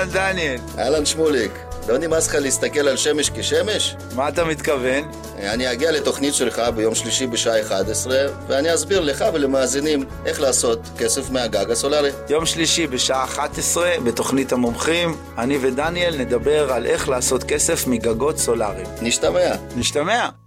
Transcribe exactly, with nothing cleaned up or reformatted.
אהלן דניאל. אהלן שמוליק, לא נמאס לך להסתכל על שמש כשמש? מה אתה מתכוון? אני אגיע לתוכנית שלך ביום שלישי בשעה אחת עשרה, ואני אסביר לך ולמאזינים איך לעשות כסף מהגג הסולרי. יום שלישי בשעה אחת עשרה בתוכנית המומחים, אני ודניאל נדבר על איך לעשות כסף מגגות סולריים. נשתמע. נשתמע.